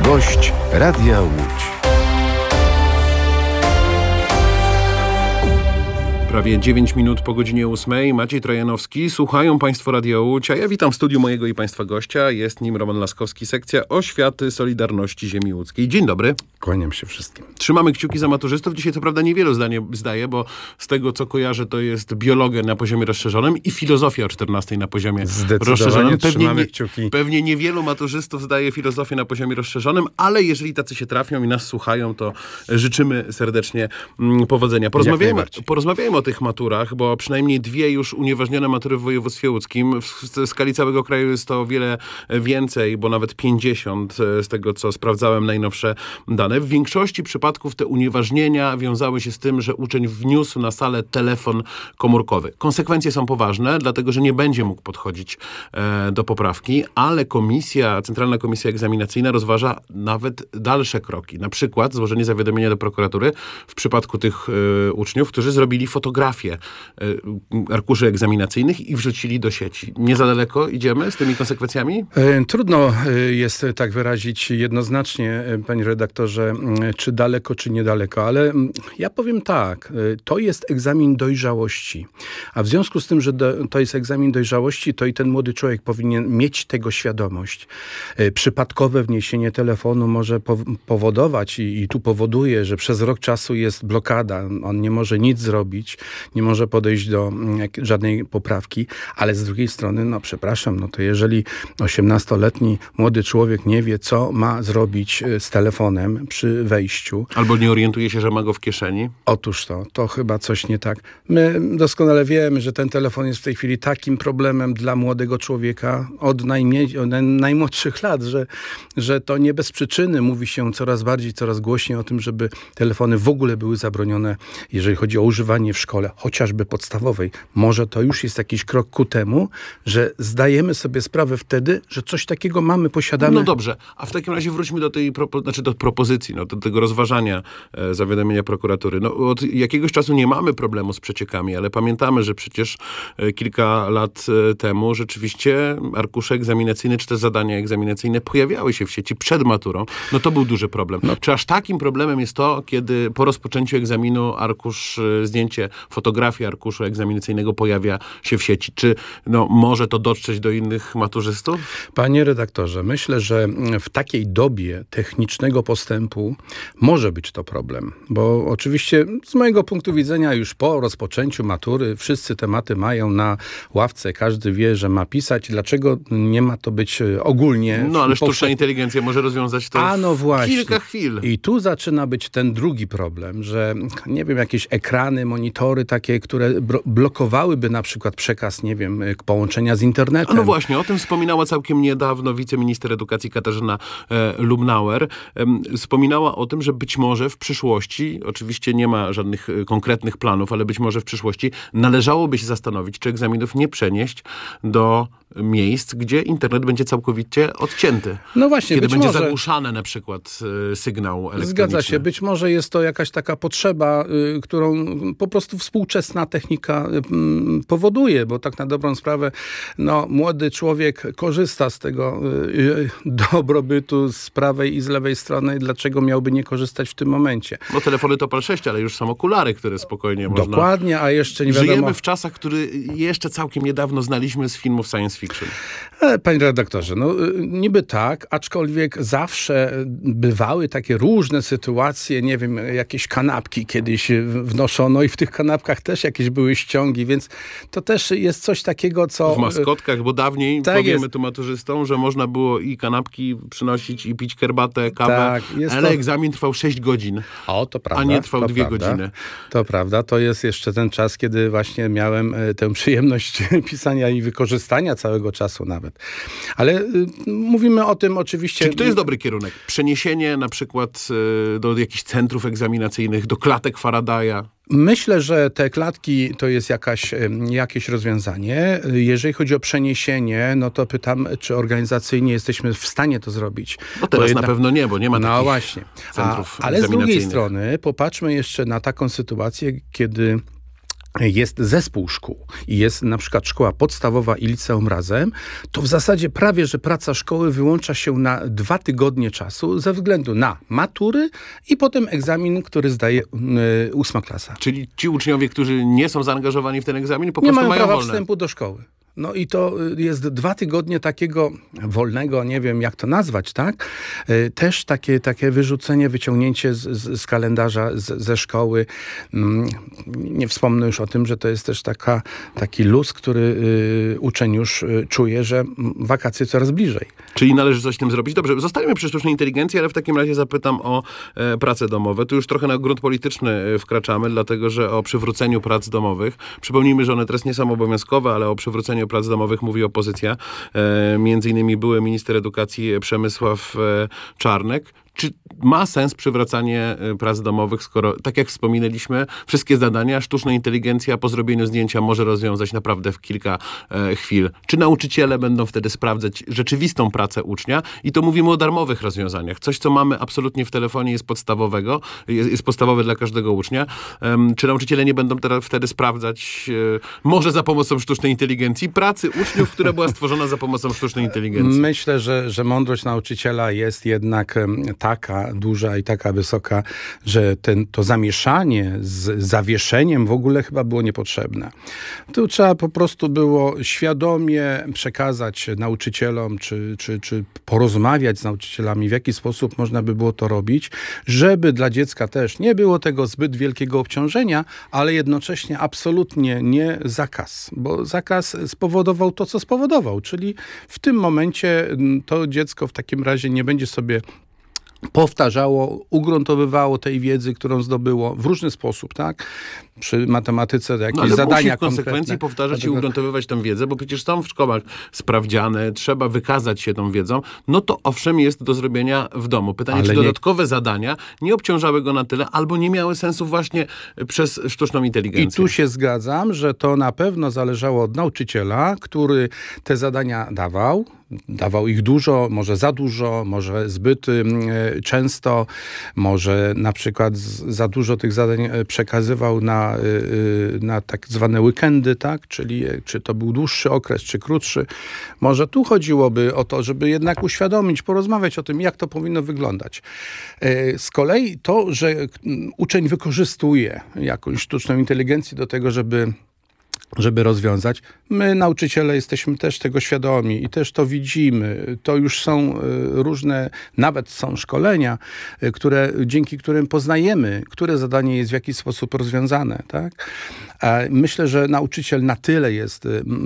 Gość Radia Łódź. Prawie 9 minut po godzinie 8. Maciej Trojanowski. Słuchają Państwo Radia Łódź, a ja witam w studiu mojego i Państwa gościa. Jest nim Roman Laskowski, sekcja Oświaty Solidarności Ziemi Łódzkiej. Dzień dobry. Kłaniam się wszystkim. Trzymamy kciuki za maturzystów. Dzisiaj co prawda niewielu zdaje, bo z tego co kojarzę to jest biologia na poziomie rozszerzonym i filozofia o 14 na poziomie rozszerzonym. Pewnie niewielu maturzystów zdaje filozofię na poziomie rozszerzonym, ale jeżeli tacy się trafią i nas słuchają, to życzymy serdecznie powodzenia. Porozmawiajmy o tych maturach, bo przynajmniej 2 już unieważnione matury w województwie łódzkim. W skali całego kraju jest to o wiele więcej, bo nawet 50 z tego, co sprawdzałem, najnowsze dane. W większości przypadków te unieważnienia wiązały się z tym, że uczeń wniósł na salę telefon komórkowy. Konsekwencje są poważne, dlatego że nie będzie mógł podchodzić do poprawki, ale Centralna Komisja Egzaminacyjna rozważa nawet dalsze kroki. Na przykład złożenie zawiadomienia do prokuratury w przypadku tych uczniów, którzy zrobili fotografię arkuszy egzaminacyjnych i wrzucili do sieci. Nie za daleko idziemy z tymi konsekwencjami? Trudno jest tak wyrazić jednoznacznie, panie redaktorze, czy daleko, czy niedaleko, ale ja powiem tak, to jest egzamin dojrzałości, a w związku z tym, że to jest egzamin dojrzałości, to i ten młody człowiek powinien mieć tego świadomość. Przypadkowe wniesienie telefonu może powodować i tu powoduje, że przez rok czasu jest blokada, on nie może nic zrobić, nie może podejść do żadnej poprawki, ale z drugiej strony, to jeżeli 18-letni młody człowiek nie wie, co ma zrobić z telefonem przy wejściu. Albo nie orientuje się, że ma go w kieszeni. Otóż to chyba coś nie tak. My doskonale wiemy, że ten telefon jest w tej chwili takim problemem dla młodego człowieka od najmłodszych lat, że to nie bez przyczyny mówi się coraz bardziej, coraz głośniej o tym, żeby telefony w ogóle były zabronione, jeżeli chodzi o używanie w szkole, chociażby podstawowej. Może to już jest jakiś krok ku temu, że zdajemy sobie sprawę wtedy, że coś takiego posiadamy. No dobrze, a w takim razie wróćmy do tej do propozycji, do tego rozważania zawiadomienia prokuratury. Od jakiegoś czasu nie mamy problemu z przeciekami, ale pamiętamy, że przecież kilka lat temu rzeczywiście arkusze egzaminacyjne, czy też zadania egzaminacyjne pojawiały się w sieci przed maturą. To był duży problem. Czy aż takim problemem jest to, kiedy po rozpoczęciu egzaminu zdjęcie, fotografia arkuszu egzaminacyjnego pojawia się w sieci? Czy może to dotrzeć do innych maturzystów? Panie redaktorze, myślę, że w takiej dobie technicznego postępu może być to problem, bo oczywiście z mojego punktu widzenia już po rozpoczęciu matury wszyscy tematy mają na ławce, każdy wie, że ma pisać. Dlaczego nie ma to być ogólnie? Ale sztuczna inteligencja może rozwiązać to w kilka chwil. I tu zaczyna być ten drugi problem, że jakieś ekrany, monitory takie, które blokowałyby na przykład przekaz, połączenia z internetem. No właśnie, o tym wspominała całkiem niedawno wiceminister edukacji Katarzyna Lubnauer. Wspominała o tym, że być może w przyszłości, oczywiście nie ma żadnych konkretnych planów, ale być może w przyszłości należałoby się zastanowić, czy egzaminów nie przenieść do miejsc, gdzie internet będzie całkowicie odcięty. No właśnie, kiedy będzie zagłuszany na przykład sygnał elektroniczny. Zgadza się. Być może jest to jakaś taka potrzeba, którą po prostu współczesna technika powoduje, bo tak na dobrą sprawę młody człowiek korzysta z tego dobrobytu z prawej i z lewej strony. Dlaczego miałby nie korzystać w tym momencie? Telefony to PAL 6, ale już są okulary, które spokojnie można... Dokładnie, a jeszcze nie wiadomo... Żyjemy w czasach, które jeszcze całkiem niedawno znaliśmy z filmów science fiction. Panie redaktorze, niby tak, aczkolwiek zawsze bywały takie różne sytuacje, jakieś kanapki kiedyś wnoszono i w tych kanapkach też jakieś były ściągi, więc to też jest coś takiego, co... W maskotkach, bo dawniej, tak powiemy jest. Tu maturzystom, że można było i kanapki przynosić, i pić herbatę, kawę, ale egzamin trwał 6 godzin, to prawda, a nie trwał 2 godziny. To prawda, to jest jeszcze ten czas, kiedy właśnie miałem tę przyjemność pisania i wykorzystania całego czasu nawet. Ale mówimy o tym oczywiście... Czyli to jest dobry kierunek? Przeniesienie na przykład do jakichś centrów egzaminacyjnych, do klatek Faradaya? Myślę, że te klatki to jest jakieś rozwiązanie. Jeżeli chodzi o przeniesienie, to pytam, czy organizacyjnie jesteśmy w stanie to zrobić. Teraz na pewno nie, bo nie ma takich właśnie. Centrów ale z drugiej strony popatrzmy jeszcze na taką sytuację, kiedy jest zespół szkół i jest na przykład szkoła podstawowa i liceum razem, to w zasadzie prawie, że praca szkoły wyłącza się na 2 tygodnie czasu ze względu na matury i potem egzamin, który zdaje 8. klasa. Czyli ci uczniowie, którzy nie są zaangażowani w ten egzamin, po nie prostu mają prawa wolne. wstępu do szkoły. No i to jest 2 tygodnie takiego wolnego, nie wiem jak to nazwać, tak? Też takie wyrzucenie, wyciągnięcie z kalendarza, ze szkoły. Nie wspomnę już o tym, że to jest też taki luz, który uczeń już czuje, że wakacje coraz bliżej. Czyli należy coś z tym zrobić. Dobrze, zostańmy przy sztucznej inteligencji, ale w takim razie zapytam o prace domowe. Tu już trochę na grunt polityczny wkraczamy, dlatego że o przywróceniu prac domowych. Przypomnijmy, że one teraz nie są obowiązkowe, ale o przywróceniu prac domowych mówi opozycja. Między innymi były minister edukacji Przemysław Czarnek. Czy ma sens przywracanie prac domowych, skoro, tak jak wspominaliśmy, wszystkie zadania sztuczna inteligencja po zrobieniu zdjęcia może rozwiązać naprawdę w kilka chwil? Czy nauczyciele będą wtedy sprawdzać rzeczywistą pracę ucznia? I to mówimy o darmowych rozwiązaniach. Coś, co mamy absolutnie w telefonie, jest podstawowe dla każdego ucznia. Czy nauczyciele nie będą wtedy sprawdzać, może za pomocą sztucznej inteligencji, pracy uczniów, która była stworzona za pomocą sztucznej inteligencji? Myślę, że mądrość nauczyciela jest jednak taka duża i taka wysoka, że to zamieszanie z zawieszeniem w ogóle chyba było niepotrzebne. Tu trzeba po prostu było świadomie przekazać nauczycielom, czy porozmawiać z nauczycielami, w jaki sposób można by było to robić, żeby dla dziecka też nie było tego zbyt wielkiego obciążenia, ale jednocześnie absolutnie nie zakaz, bo zakaz spowodował to, co spowodował, czyli w tym momencie to dziecko w takim razie nie będzie sobie powtarzało, ugruntowywało tej wiedzy, którą zdobyło w różny sposób, tak? Przy matematyce jakieś zadania musi w konsekwencji powtarzać i ugruntowywać tę wiedzę, bo przecież są w szkołach sprawdziane, trzeba wykazać się tą wiedzą, no to owszem jest do zrobienia w domu. Pytanie, czy dodatkowe zadania nie obciążały go na tyle, albo nie miały sensu właśnie przez sztuczną inteligencję. I tu się zgadzam, że to na pewno zależało od nauczyciela, który te zadania dawał ich dużo, może za dużo, może zbyt często, może na przykład za dużo tych zadań przekazywał na tak zwane weekendy, tak? Czyli czy to był dłuższy okres, czy krótszy. Może tu chodziłoby o to, żeby jednak uświadomić, porozmawiać o tym, jak to powinno wyglądać. Z kolei to, że uczeń wykorzystuje jakąś sztuczną inteligencję do tego, żeby rozwiązać. My, nauczyciele, jesteśmy też tego świadomi i też to widzimy. To już są różne, nawet są szkolenia, dzięki którym poznajemy, które zadanie jest w jaki sposób rozwiązane. Tak? Myślę, że nauczyciel na tyle jest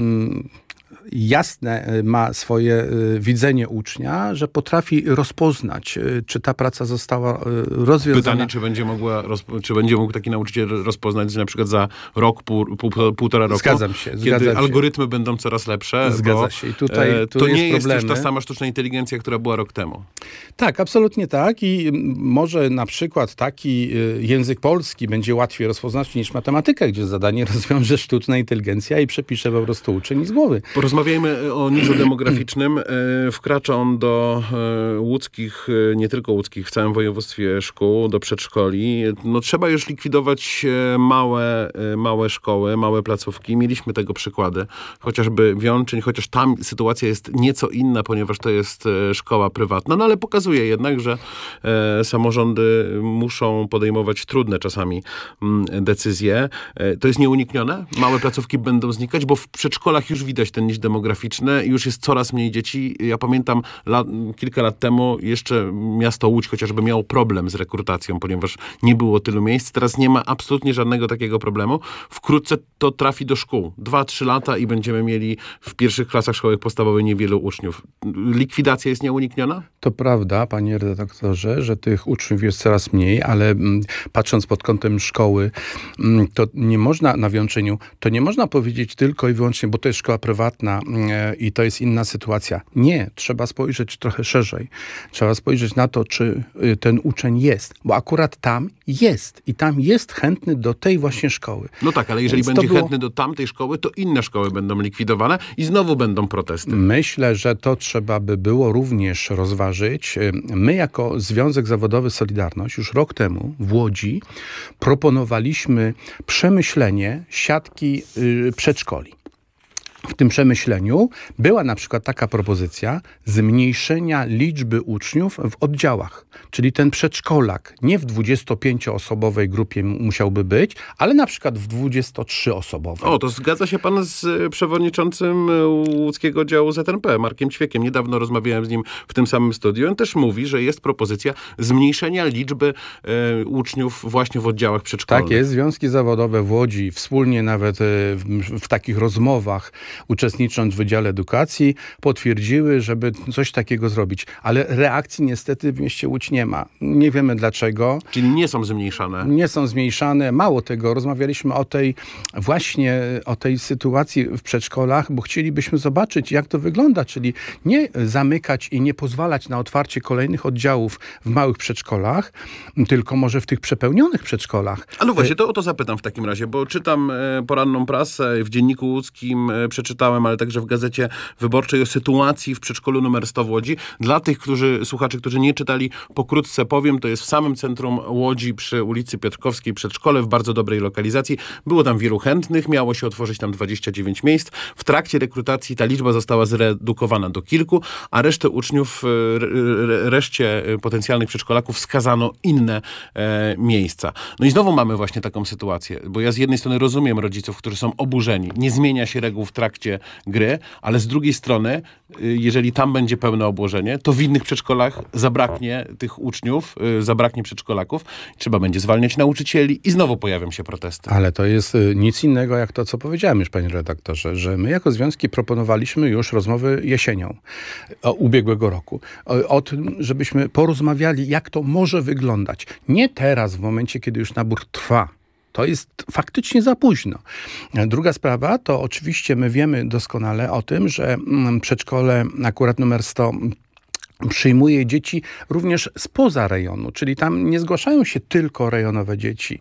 jasne ma swoje widzenie ucznia, że potrafi rozpoznać, czy ta praca została rozwiązana. Pytanie, czy będzie mógł taki nauczyciel rozpoznać, że na przykład za rok, półtora roku, Zgadzam się. Kiedy algorytmy będą coraz lepsze, Zgadza się. I tutaj to nie jest już ta sama sztuczna inteligencja, która była rok temu. Tak, absolutnie tak. I może na przykład taki język polski będzie łatwiej rozpoznać niż matematykę, gdzie zadanie rozwiąże sztuczna inteligencja i przepisze po prostu uczeń z głowy. Porozmawiajmy o niżu demograficznym. Wkracza on do łódzkich, nie tylko łódzkich, w całym województwie szkół, do przedszkoli. No, trzeba już likwidować małe szkoły, małe placówki. Mieliśmy tego przykłady. Chociażby Wiączyn, chociaż tam sytuacja jest nieco inna, ponieważ to jest szkoła prywatna. No ale pokazuje jednak, że samorządy muszą podejmować trudne czasami decyzje. To jest nieuniknione? Małe placówki będą znikać, bo w przedszkolach już widać ten niż demograficzny, już jest coraz mniej dzieci. Ja pamiętam kilka lat temu jeszcze miasto Łódź chociażby miało problem z rekrutacją, ponieważ nie było tylu miejsc. Teraz nie ma absolutnie żadnego takiego problemu. Wkrótce to trafi do szkół. 2-3 lata i będziemy mieli w pierwszych klasach szkoły podstawowej niewielu uczniów. Likwidacja jest nieunikniona? To prawda, panie redaktorze, że tych uczniów jest coraz mniej, ale patrząc pod kątem szkoły, to nie można na Wiączyniu, to nie można powiedzieć tylko i wyłącznie, bo to jest szkoła prywatna i to jest inna sytuacja. Nie, trzeba spojrzeć trochę szerzej. Trzeba spojrzeć na to, czy ten uczeń jest, bo akurat tam jest i tam jest chętny do tej właśnie szkoły. No tak, ale jeżeli będzie chętny do tamtej szkoły, to inne szkoły będą likwidowane i znowu będą protesty. Myślę, że to trzeba by było również rozważyć zauważyć, my jako Związek Zawodowy Solidarność już rok temu w Łodzi proponowaliśmy przemyślenie siatki przedszkoli. W tym przemyśleniu była na przykład taka propozycja zmniejszenia liczby uczniów w oddziałach. Czyli ten przedszkolak nie w 25-osobowej grupie musiałby być, ale na przykład w 23-osobowej. O, to zgadza się pan z przewodniczącym łódzkiego oddziału ZNP, Markiem Ćwiekiem. Niedawno rozmawiałem z nim w tym samym studiu. On też mówi, że jest propozycja zmniejszenia liczby uczniów właśnie w oddziałach przedszkolnych. Tak jest. Związki zawodowe w Łodzi wspólnie nawet w takich rozmowach uczestnicząc w Wydziale Edukacji, potwierdziły, żeby coś takiego zrobić. Ale reakcji niestety w mieście Łódź nie ma. Nie wiemy dlaczego. Czyli nie są zmniejszane? Nie są zmniejszane. Mało tego, rozmawialiśmy o tej sytuacji w przedszkolach, bo chcielibyśmy zobaczyć, jak to wygląda. Czyli nie zamykać i nie pozwalać na otwarcie kolejnych oddziałów w małych przedszkolach, tylko może w tych przepełnionych przedszkolach. A no właśnie, to o to zapytam w takim razie, bo czytam poranną prasę w Dzienniku Łódzkim, przeczytałem, ale także w Gazecie Wyborczej o sytuacji w przedszkolu numer 100 w Łodzi. Dla tych słuchaczy, którzy nie czytali, pokrótce powiem, to jest w samym centrum Łodzi przy ulicy Piotrkowskiej przedszkole w bardzo dobrej lokalizacji. Było tam wielu chętnych, miało się otworzyć tam 29 miejsc. W trakcie rekrutacji ta liczba została zredukowana do kilku, a resztę uczniów, reszcie potencjalnych przedszkolaków wskazano inne miejsca. No i znowu mamy właśnie taką sytuację, bo ja z jednej strony rozumiem rodziców, którzy są oburzeni. Nie zmienia się reguł w trakcie gry, ale z drugiej strony, jeżeli tam będzie pełne obłożenie, to w innych przedszkolach zabraknie tych uczniów, zabraknie przedszkolaków. Trzeba będzie zwalniać nauczycieli i znowu pojawią się protesty. Ale to jest nic innego jak to, co powiedziałem już, panie redaktorze, że my jako związki proponowaliśmy już rozmowy jesienią ubiegłego roku. O tym, żebyśmy porozmawiali, jak to może wyglądać. Nie teraz, w momencie, kiedy już nabór trwa. To jest faktycznie za późno. Druga sprawa to oczywiście my wiemy doskonale o tym, że przedszkole akurat numer 100 przyjmuje dzieci również spoza rejonu, czyli tam nie zgłaszają się tylko rejonowe dzieci.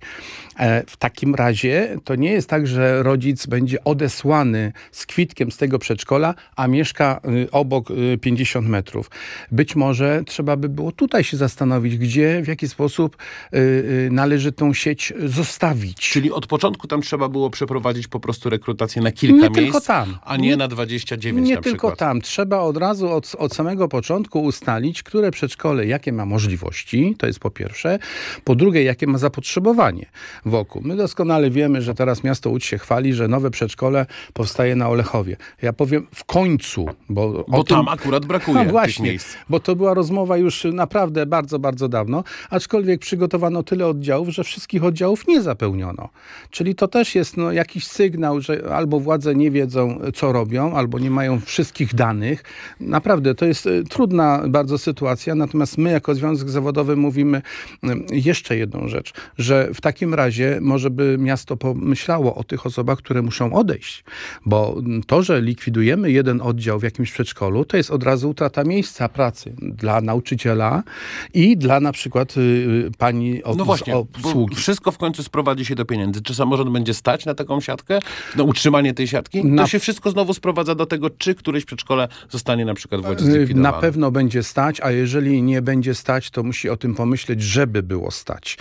W takim razie to nie jest tak, że rodzic będzie odesłany z kwitkiem z tego przedszkola, a mieszka obok 50 metrów. Być może trzeba by było tutaj się zastanowić, gdzie, w jaki sposób należy tą sieć zostawić. Czyli od początku tam trzeba było przeprowadzić po prostu rekrutację na kilka miejsc, tylko tam. A nie na 29 nie na przykład. Nie tylko tam. Trzeba od razu od samego początku ustalić, które przedszkole, jakie ma możliwości, to jest po pierwsze. Po drugie, jakie ma zapotrzebowanie wokół. My doskonale wiemy, że teraz miasto Łódź się chwali, że nowe przedszkole powstaje na Olechowie. Ja powiem w końcu, bo tam akurat brakuje właśnie, tych miejsc. Bo to była rozmowa już naprawdę bardzo, bardzo dawno, aczkolwiek przygotowano tyle oddziałów, że wszystkich oddziałów nie zapełniono. Czyli to też jest jakiś sygnał, że albo władze nie wiedzą, co robią, albo nie mają wszystkich danych. Naprawdę, to jest trudna bardzo sytuacja, natomiast my jako Związek Zawodowy mówimy jeszcze jedną rzecz, że w takim razie może by miasto pomyślało o tych osobach, które muszą odejść, bo to, że likwidujemy jeden oddział w jakimś przedszkolu, to jest od razu utrata miejsca pracy dla nauczyciela i dla na przykład pani obsługi. Wszystko w końcu sprowadzi się do pieniędzy. Czy samorząd będzie stać na taką siatkę, na utrzymanie tej siatki? To się wszystko znowu sprowadza do tego, czy któreś przedszkole zostanie na przykład w Łodzi zlikwidowane. Na pewno będzie stać, a jeżeli nie będzie stać, to musi o tym pomyśleć, żeby było stać.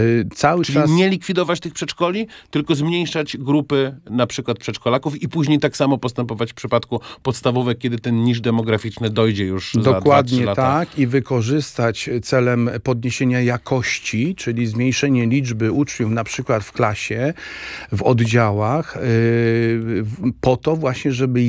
Czyli nie likwidować tych przedszkoli, tylko zmniejszać grupy na przykład przedszkolaków i później tak samo postępować w przypadku podstawówek, kiedy ten niż demograficzny dojdzie już za 2-3 lata. Dokładnie tak i wykorzystać celem podniesienia jakości, czyli zmniejszenie liczby uczniów na przykład w klasie, w oddziałach, po to właśnie, żeby